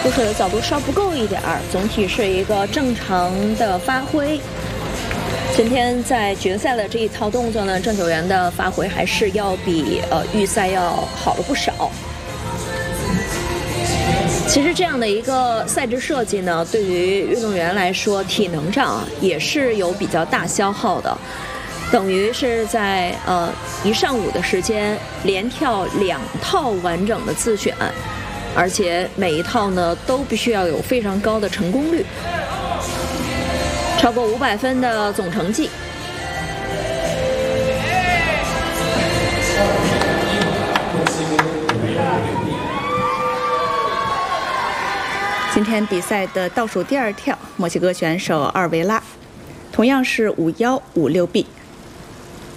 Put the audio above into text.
出水的角度稍不够一点儿，总体是一个正常的发挥。今天在决赛的这一套动作呢，郑九元的发挥还是要比预赛要好了不少。其实这样的一个赛制设计呢，对于运动员来说，体能上也是有比较大消耗的，等于是在一上午的时间连跳2套完整的自选，而且每一套呢都必须要有非常高的成功率，超过500分的总成绩。 今天比赛的倒数第2跳，墨西哥选手2维拉，同样是5156B。